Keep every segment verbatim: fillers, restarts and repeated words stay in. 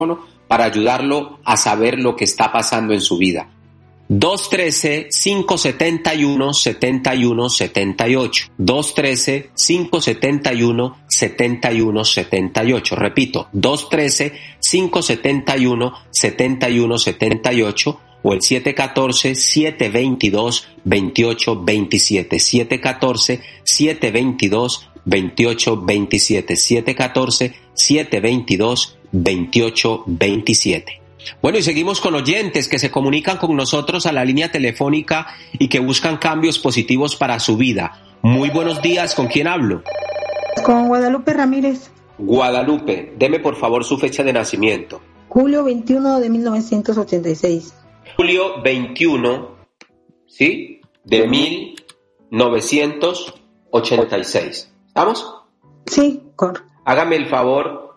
para ayudarlo a saber lo que está pasando en su vida. dos uno tres, cinco siete uno, siete uno siete ocho. dos uno tres, cinco siete uno, siete uno siete ocho. Repito, dos uno tres, cinco siete uno, siete uno siete ocho o el siete uno cuatro, siete dos dos, dos ocho dos siete. siete uno cuatro, siete dos dos, dos ocho dos siete. siete uno cuatro, siete dos dos, dos ocho dos siete. Bueno, y seguimos con oyentes que se comunican con nosotros a la línea telefónica y que buscan cambios positivos para su vida. Muy buenos días, ¿con quién hablo? Con Guadalupe Ramírez. Guadalupe, deme por favor su fecha de nacimiento. Julio veintiuno de mil novecientos ochenta y seis. Julio veintiuno, ¿sí? De mil novecientos ochenta y seis. ¿Estamos? Sí, correcto. Hágame el favor,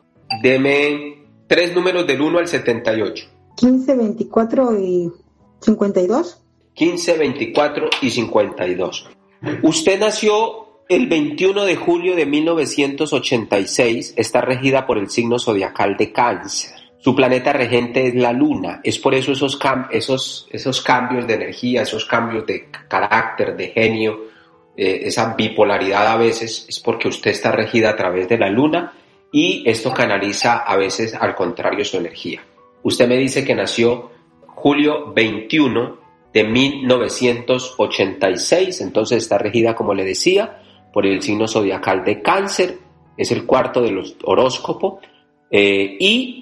deme tres números del uno al setenta y ocho. quince, veinticuatro y cincuenta y dos. quince, veinticuatro y cincuenta y dos. Usted nació el veintiuno de julio de mil novecientos ochenta y seis, está regida por el signo zodiacal de Cáncer. Su planeta regente es la Luna, es por eso esos, cam- esos, esos cambios de energía, esos cambios de carácter, de genio, eh, esa bipolaridad a veces, es porque usted está regida a través de la Luna y esto canaliza a veces al contrario su energía. Usted me dice que nació julio veintiuno de mil novecientos ochenta y seis, entonces está regida, como le decía, por el signo zodiacal de Cáncer, es el cuarto de los horóscopos, eh, y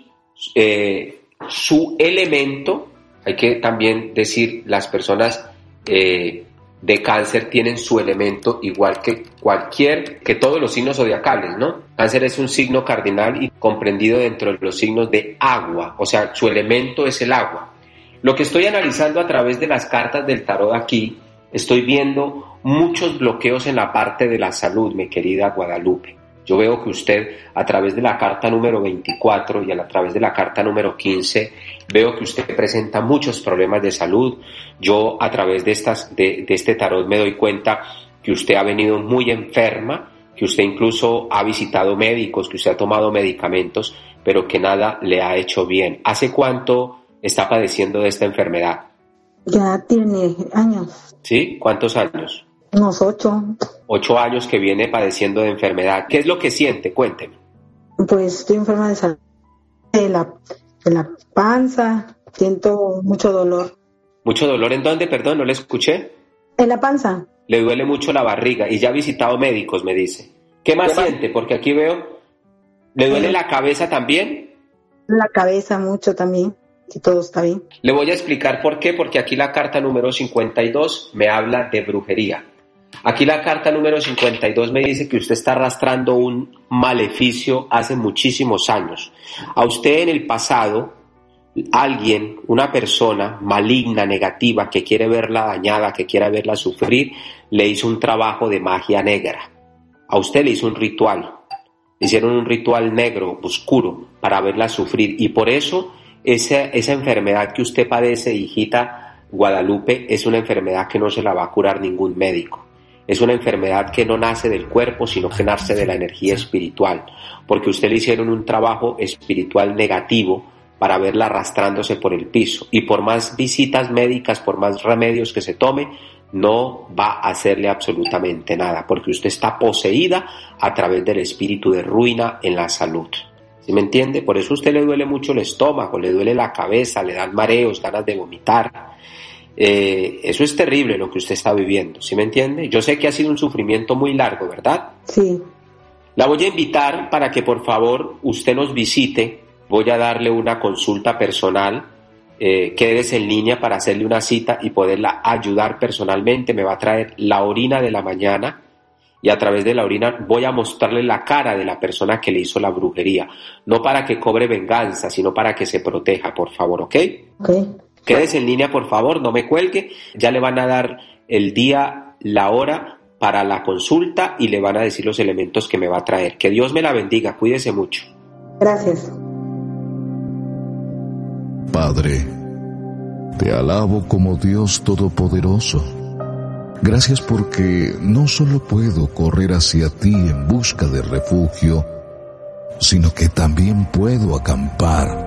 eh, su elemento, hay que también decir, las personas eh, de Cáncer tienen su elemento igual que cualquier, que todos los signos zodiacales, ¿no? Cáncer es un signo cardinal y comprendido dentro de los signos de agua, o sea, su elemento es el agua. Lo que estoy analizando a través de las cartas del tarot aquí, estoy viendo muchos bloqueos en la parte de la salud, mi querida Guadalupe. Yo veo que usted a través de la carta número veinticuatro y a través de la carta número quince, veo que usted presenta muchos problemas de salud. Yo a través de, estas, de, de este tarot me doy cuenta que usted ha venido muy enferma, que usted incluso ha visitado médicos, que usted ha tomado medicamentos, pero que nada le ha hecho bien. ¿Hace cuánto está padeciendo de esta enfermedad? Ya tiene años. ¿Sí? ¿Cuántos años? Unos ocho. Ocho años que viene padeciendo de enfermedad. ¿Qué es lo que siente? Cuénteme. Pues estoy enferma de salud, de la, de la panza, siento mucho dolor. ¿Mucho dolor en dónde? Perdón, no le escuché. En la panza. Le duele mucho la barriga y ya ha visitado médicos, me dice. ¿Qué más ¿Qué siente? Porque aquí veo, ¿le duele sí. la cabeza también? La cabeza mucho también, si todo está bien. Le voy a explicar por qué, porque aquí la carta número cincuenta y dos me habla de brujería. Aquí la carta número cincuenta y dos me dice que usted está arrastrando un maleficio hace muchísimos años. A usted en el pasado, alguien, una persona maligna, negativa, que quiere verla dañada, que quiere verla sufrir, le hizo un trabajo de magia negra. A usted le hizo un ritual. Le hicieron un ritual negro, oscuro, para verla sufrir. Y por eso esa, esa enfermedad que usted padece, hijita Guadalupe, es una enfermedad que no se la va a curar ningún médico. Es una enfermedad que no nace del cuerpo, sino que nace de la energía espiritual, porque usted le hicieron un trabajo espiritual negativo para verla arrastrándose por el piso, y por más visitas médicas, por más remedios que se tome, no va a hacerle absolutamente nada, porque usted está poseída a través del espíritu de ruina en la salud. ¿Sí me entiende? Por eso a usted le duele mucho el estómago, le duele la cabeza, le dan mareos, ganas de vomitar. Eh, eso es terrible lo que usted está viviendo, ¿sí me entiende? Yo sé que ha sido un sufrimiento muy largo, ¿verdad? Sí. La voy a invitar para que por favor usted nos visite. Voy a darle una consulta personal, eh, quédese en línea para hacerle una cita y poderla ayudar personalmente. Me va a traer la orina de la mañana y a través de la orina voy a mostrarle la cara de la persona que le hizo la brujería, no para que cobre venganza, sino para que se proteja, por favor, ¿ok? Ok. Quédese en línea, por favor, no me cuelgue. Ya le van a dar el día, la hora para la consulta y le van a decir los elementos que me va a traer. Que Dios me la bendiga, cuídese mucho. Gracias. Padre, te alabo como Dios Todopoderoso. Gracias porque no solo puedo correr hacia ti en busca de refugio, sino que también puedo acampar